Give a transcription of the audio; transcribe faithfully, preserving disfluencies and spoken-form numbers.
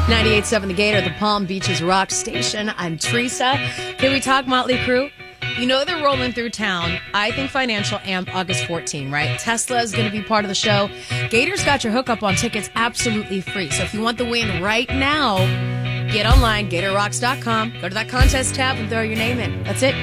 ninety-eight point seven The Gator, the Palm Beaches Rock Station. I'm Teresa. Can we talk Motley Crue? You know they're rolling through town. I think Financial Amp August fourteenth, right? Tesla is going to be part of the show. Gator's got your hookup on tickets absolutely free. So if you want the win right now, get online, gator rocks dot com. Go to that contest tab and throw your name in. That's it.